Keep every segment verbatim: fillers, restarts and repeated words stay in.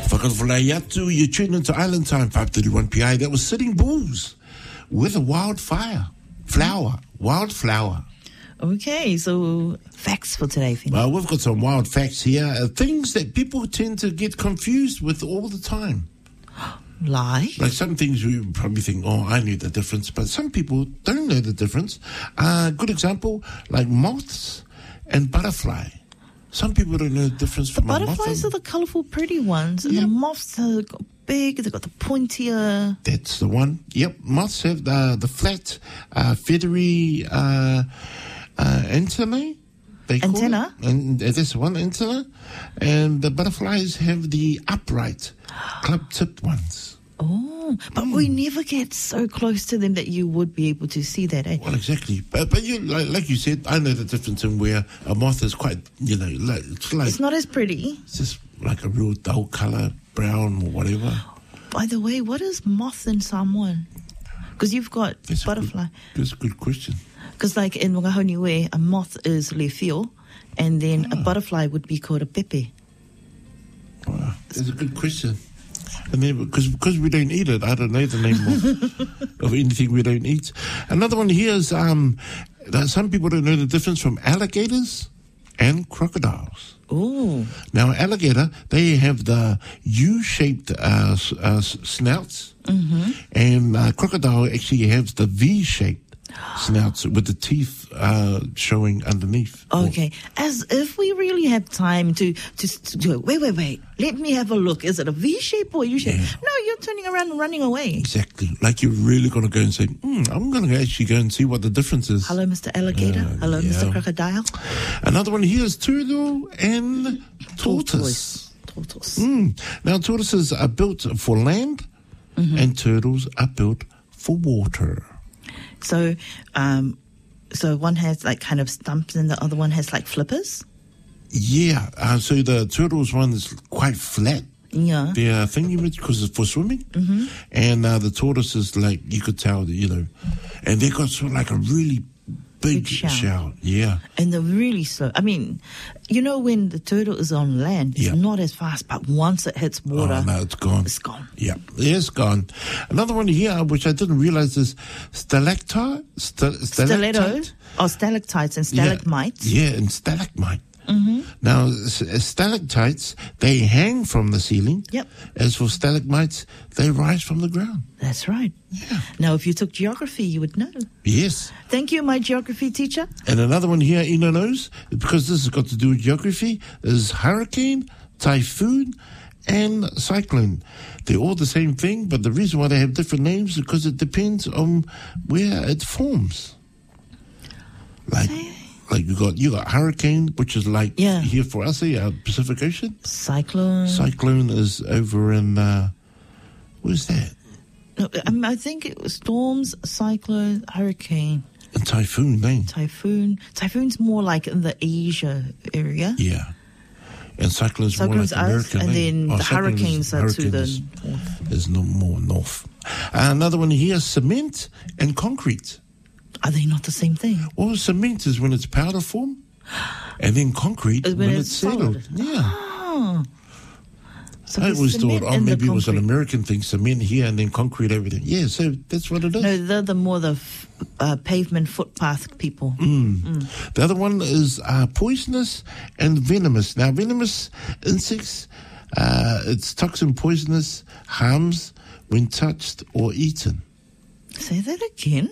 Whakawhalai atu, you tune into Island Time, five thirty-one P I. That was Sitting Bulls with a wildfire. Flower. Wildflower. Okay, so facts for today, Finn. Well, we've got some wild facts here. Uh, things that people tend to get confused with all the time. Like? Like some things we probably think, oh, I knew the difference. But some people don't know the difference. Uh, good example, like moths and butterfly. Some people don't know the difference The from a moth. butterflies are the colourful, pretty ones, and Yep. the moths are big, they've got the pointier... That's the one. Yep, moths have the, the flat, uh, feathery uh, uh, antennae. They call Antenna? it. And that's one antenna. And the butterflies have the upright, club-tipped ones. Oh, but Mm. we never get so close to them that you would be able to see that, eh? Well, exactly. But but you like, like you said, I know the difference in where a moth is quite, you know, like, it's like It's not as pretty. it's just like a real dull colour, brown or whatever. By the way, what is moth in Samoan? Because you've got That's butterfly. A good, that's a good question. Because like in Wangahoniwe, a moth is lefio, and then Ah. a butterfly would be called a pepe. Wow, that's a good question. And then because because we don't eat it, I don't know the name of, of anything we don't eat. Another one here is um, that some people don't know the difference from alligators and crocodiles. Oh, Now, alligator, they have the U-shaped uh, s- uh, s- snouts, mm-hmm. and uh, crocodile actually has the V-shaped snouts with the teeth uh, showing underneath. okay. As if we really have time to just to do it. Wait, wait, wait. Let me have a look. Is it a V shape or a U shape? Yeah. No, you're turning around and running away. Exactly. Like you're really going to go and say, mm, I'm going to actually go and see what the difference is. Hello, Mister Alligator. Uh, Hello, Mister yeah. Crocodile. Another one here is turtle and tortoise. Tortoise. Mm. Now, tortoises are built for land, and turtles are built for water. So, um, so one has like kind of stumps and the other one has like flippers. Yeah, uh, so the turtles one is quite flat. Yeah. Their thingy because it's for swimming, Mm-hmm. and uh, the tortoise is like you could tell, you know, and they got sort of like a really big, Big shell. shell. Yeah, And they're really slow. I mean, you know, when the turtle is on land, it's Yeah. not as fast, but once it hits water, oh no, it's gone. it's gone. Yeah, it's gone. Another one here, which I didn't realize, is stalactite, sta- Stiletto, stalactite. or stalactites and Yeah, stalagmites. Yeah, and stalagmite. Mm-hmm. Now, s- stalactites, they hang from the ceiling. Yep. As for stalagmites, they rise from the ground. That's right. Yeah. Now, if you took geography, you would know. Yes. Thank you, my geography teacher. And another one here, Ina knows, because this has got to do with geography, is hurricane, typhoon, and cyclone. They're all the same thing, but the reason why they have different names is because it depends on where it forms. Like, Say- like you got you got hurricane, which is like Yeah. here for us, here, uh, Pacific Ocean. Cyclone. Cyclone is over in uh, where's that? No, um, I think it was storms, cyclone, hurricane, And typhoon, eh? typhoon. Typhoon's more like in the Asia area. Yeah. And cyclone's Cyclone's more like us, American. and eh? then Oh, the cyclone is- hurricanes are to hurricane the is- north. is no more north. Uh, another one here, cement and concrete. Are they not the same thing? Well, cement is when it's powder form, and then concrete Is when, when it's it's settled. solid. Yeah. Oh. So I there's always thought, cement oh, and the maybe it was an concrete. American thing, cement here and then concrete over there. Yeah, so that's what it is. No, they're the more the f- uh, pavement footpath people. Mm. The other one is uh, poisonous and venomous. Now, venomous insects, uh, it's toxin poisonous, harms when touched or eaten. Say that again.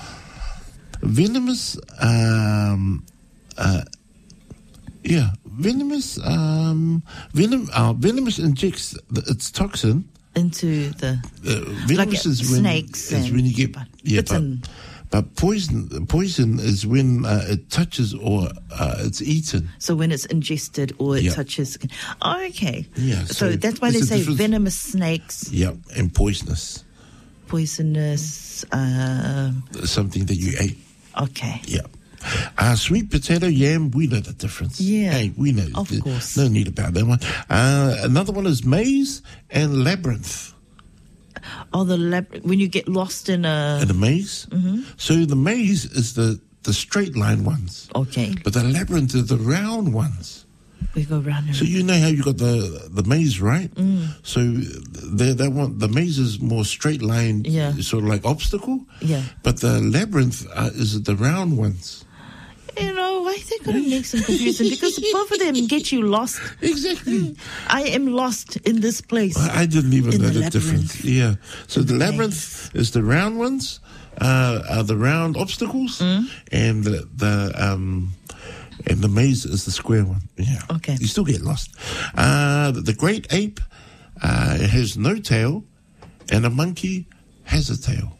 Venomous, um, uh, yeah, venomous, um, venom, uh, venomous injects the, its toxin. Into the Uh, venomous Like, uh, is when snakes is when you get and- yeah, It's but, an- but poison poison is when uh, it touches or uh, it's eaten. so when it's ingested or it Yeah. touches. Oh, okay. Yeah, So, so that's why they there's a say difference- venomous snakes, Yeah, and poisonous, poisonous. Uh, something that you ate. okay. Yeah. Uh, sweet potato, yam, we know the difference. Yeah, Hey, we know. of There's course. No need about that one. Uh, another one is maze and labyrinth. Oh, the lab- when you get lost in a. And a maze. Mm-hmm. So the maze is the, the straight line ones. Okay. But the labyrinth are the round ones. We go round and So you know how you got the the maze, right? Mm. So they they want the maze is more straight line, Yeah. sort of like obstacle. Yeah. But the labyrinth uh, is the round ones. You know, I think I'm going to make some confusion because both of them get you lost. Exactly. I am lost in this place. I I didn't even In know the the difference. Yeah. So the In the labyrinth is the round ones, uh, are the round obstacles, Mm. and the, the um, and the maze is the square one. Yeah. Okay. You still get lost. Uh, the great ape uh, has no tail, and a monkey has a tail.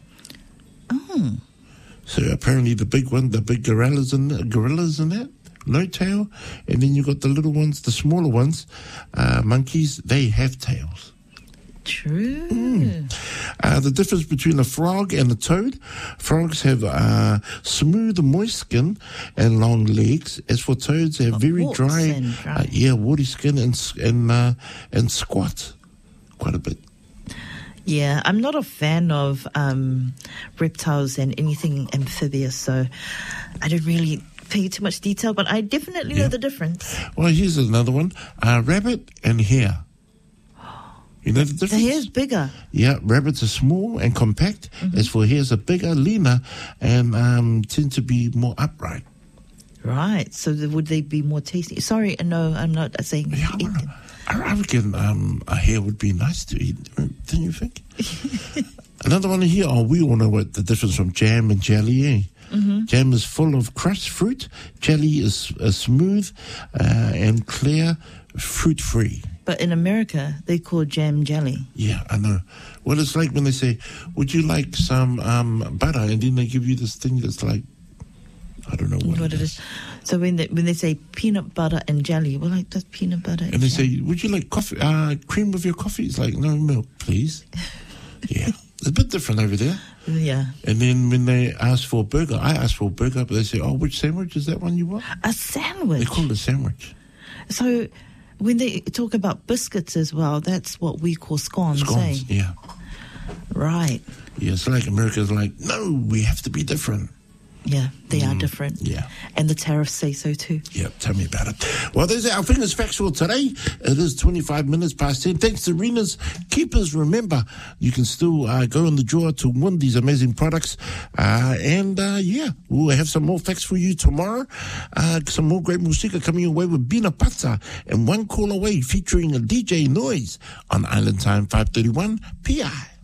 Oh. So apparently the big one, the big gorillas in gorillas in that, no tail, and then you got the little ones, the smaller ones, uh, monkeys. They have tails. True. Mm. Uh, the difference between a frog and a toad: frogs have uh, smooth, moist skin and long legs. As for toads, they have very warts dry, and dry. Uh, yeah, woody skin and s- and uh, and squat quite a bit. Yeah, I'm not a fan of um, reptiles and anything amphibious, so I don't really pay too much detail, but I definitely Yeah. know the difference. Well, here's another one: uh, rabbit and hare. You know the The difference? hair's bigger. Yeah, rabbits are small and compact. Mm-hmm. As for hares, are bigger, leaner, and um, tend to be more upright. Right, so th- would they be more tasty? Sorry, no, I'm not saying Yeah, eat well, them. I, I reckon um, a hare would be nice to eat, don't you think? Another one here, oh, we all know what the difference from jam and jelly, eh? Mm-hmm. Jam is full of crushed fruit. Jelly is uh, smooth uh, and clear, fruit-free. But in America, they call jam jelly. Yeah, I know. Well, it's like when they say, would you like some um, butter? And then they give you this thing that's like, I don't know what, What it is. So when they, when they say peanut butter and jelly, well, like, that's peanut butter and And they jelly. say, would you like coffee, uh, cream with your coffee? It's like, no milk, please. Yeah. It's a bit different over there. Yeah. And then when they ask for a burger, I ask for a burger, but they say, oh, which sandwich is that one you want? A They sandwich. call it a sandwich. So when they talk about biscuits as well, that's what we call scones, Scones, eh? yeah. Right. Yeah, it's like America's like, no, we have to be different. Yeah, they are different. Yeah. And the tariffs say so too. Yeah, tell me about it. Well, there's our Fingers Factual today. It is twenty-five minutes past ten. Thanks to Rena's Keepers. Remember, you can still uh, go in the draw to win these amazing products. Uh, and, uh, yeah, we'll have some more facts for you tomorrow. Uh, some more great music coming your way with Bina Pata and One Call Away featuring a D J Noise on Island Time five thirty-one P I.